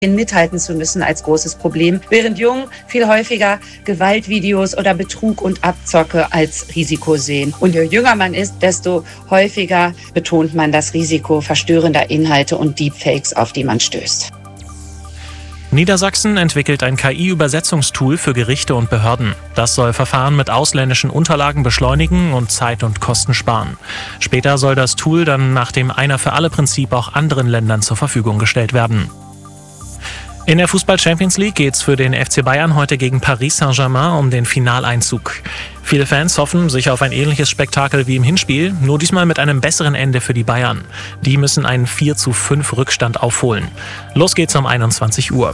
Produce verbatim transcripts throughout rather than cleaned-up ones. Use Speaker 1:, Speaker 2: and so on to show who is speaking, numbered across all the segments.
Speaker 1: mithalten zu müssen als großes Problem, während Jungen viel häufiger Gewaltvideos oder Betrug und Abzocke als Risiko sehen. Und je jünger man ist, desto häufiger betont man das Risiko verstörender Inhalte und Deepfakes, auf die man stößt.
Speaker 2: Niedersachsen entwickelt ein K I-Übersetzungstool für Gerichte und Behörden. Das soll Verfahren mit ausländischen Unterlagen beschleunigen und Zeit und Kosten sparen. Später soll das Tool dann nach dem Einer-für-alle-Prinzip auch anderen Ländern zur Verfügung gestellt werden. In der Fußball-Champions League geht's für den F C Bayern heute gegen Paris Saint-Germain um den Finaleinzug. Viele Fans hoffen sich auf ein ähnliches Spektakel wie im Hinspiel, nur diesmal mit einem besseren Ende für die Bayern. Die müssen einen vier zu fünf Rückstand aufholen. Los geht's um einundzwanzig Uhr.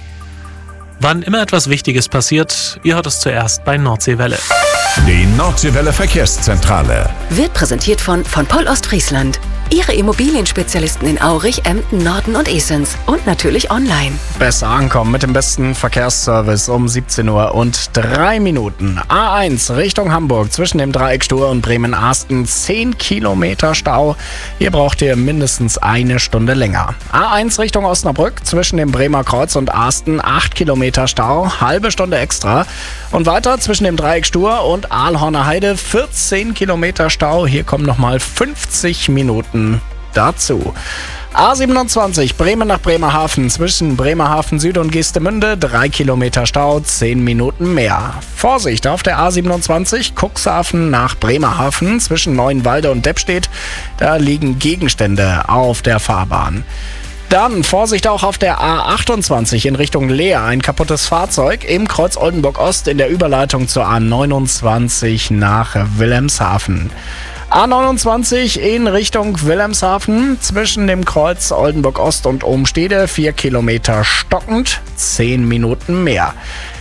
Speaker 2: Wann immer etwas Wichtiges passiert, ihr hört es zuerst bei Nordseewelle.
Speaker 3: Die Nordseewelle Verkehrszentrale
Speaker 4: wird präsentiert von von Poll Ostfriesland. Ihre Immobilienspezialisten in Aurich, Emden, Norden und Esens und natürlich online.
Speaker 5: Besser ankommen mit dem besten Verkehrsservice um siebzehn Uhr und drei Minuten. A eins Richtung Hamburg zwischen dem Dreieck Stur und Bremen-Arsten zehn Kilometer Stau. Hier braucht ihr mindestens eine Stunde länger. A eins Richtung Osnabrück zwischen dem Bremer Kreuz und Arsten acht Kilometer Stau, halbe Stunde extra. Und weiter zwischen dem Dreieck Stur und Aalhorner Heide vierzehn Kilometer Stau. Hier kommen nochmal fünfzig Minuten dazu. A siebenundzwanzig Bremen nach Bremerhaven zwischen Bremerhaven Süd und Geestemünde drei Kilometer Stau, zehn Minuten mehr. Vorsicht auf der A siebenundzwanzig Cuxhaven nach Bremerhaven zwischen Neuenwalde und Deppstedt. Da liegen Gegenstände auf der Fahrbahn. Dann Vorsicht auch auf der A achtundzwanzig in Richtung Leer. Ein kaputtes Fahrzeug im Kreuz Oldenburg-Ost in der Überleitung zur A neunundzwanzig nach Wilhelmshaven. A neunundzwanzig in Richtung Wilhelmshaven zwischen dem Kreuz Oldenburg-Ost und Ohmstede vier Kilometer stockend, zehn Minuten mehr.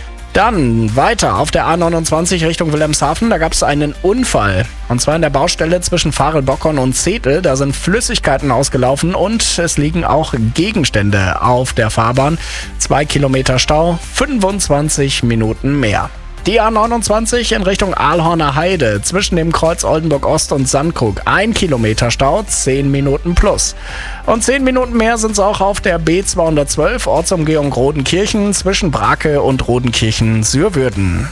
Speaker 5: Dann weiter auf der A neunundzwanzig Richtung Wilhelmshaven, da gab es einen Unfall. Und zwar in der Baustelle zwischen Farel-Bockern und Zetel. Da sind Flüssigkeiten ausgelaufen und es liegen auch Gegenstände auf der Fahrbahn. Zwei Kilometer Stau, fünfundzwanzig Minuten mehr. Die A neunundzwanzig in Richtung Aalhorner Heide zwischen dem Kreuz Oldenburg-Ost und Sandkrug. Ein Kilometer Stau, zehn Minuten plus. Und zehn Minuten mehr sind es auch auf der B zweihundertzwölf Ortsumgehung Rodenkirchen zwischen Brake und Rodenkirchen-Sürwürden.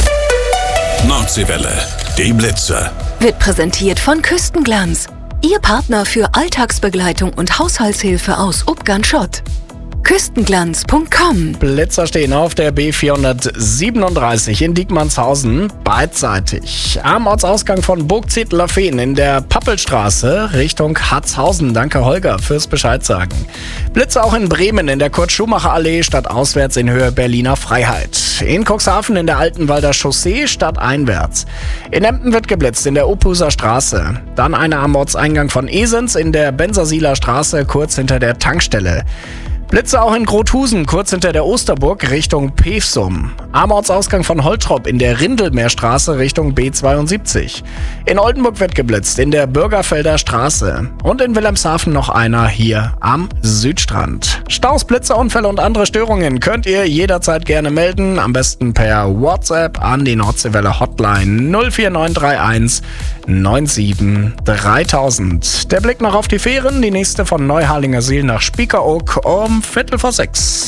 Speaker 3: Nordseewelle, die Blitzer.
Speaker 4: Wird präsentiert von Küstenglanz. Ihr Partner für Alltagsbegleitung und Haushaltshilfe aus Ubgan-Schott. Küstenglanz Punkt com.
Speaker 5: Blitzer stehen auf der B vierhundertsiebenunddreißig in Diekmannshausen beidseitig. Am Ortsausgang von Burgzedler-Fehn in der Pappelstraße Richtung Hatzhausen. Danke Holger fürs Bescheid sagen. Blitzer auch in Bremen in der Kurt-Schumacher-Allee stadtauswärts in Höhe Berliner Freiheit. In Cuxhaven in der Altenwalder Chaussee stadteinwärts. In Emden wird geblitzt in der Opuser Straße. Dann eine am Ortseingang von Esens in der Bensersieler Straße kurz hinter der Tankstelle. Blitze auch in Grothusen, kurz hinter der Osterburg, Richtung Pevsum. Am Ortsausgang von Holtrop in der Rindelmeerstraße Richtung B zweiundsiebzig. In Oldenburg wird geblitzt, in der Bürgerfelder Straße. Und in Wilhelmshaven noch einer hier am Südstrand. Staus, Blitze, Unfälle und andere Störungen könnt ihr jederzeit gerne melden. Am besten per WhatsApp an die Nordseewelle Hotline null vier neun drei eins neun sieben dreitausend. Der Blick noch auf die Fähren, die nächste von Neuharlingersiel nach Spiekeroog um Viertel vor sechs.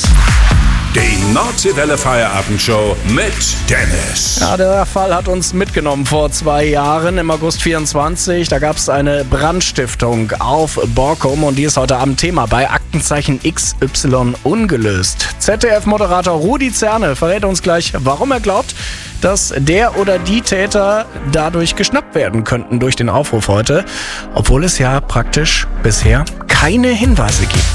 Speaker 3: Die Nordseewelle Feierabendshow mit Dennis.
Speaker 5: Ja, der Fall hat uns mitgenommen vor zwei Jahren, im August vierundzwanzig. Da gab es eine Brandstiftung auf Borkum und die ist heute Abend Thema bei Aktenzeichen X Y ungelöst. Z D F-Moderator Rudi Zerne verrät uns gleich, warum er glaubt, dass der oder die Täter dadurch geschnappt werden könnten durch den Aufruf heute, obwohl es ja praktisch bisher keine Hinweise gibt.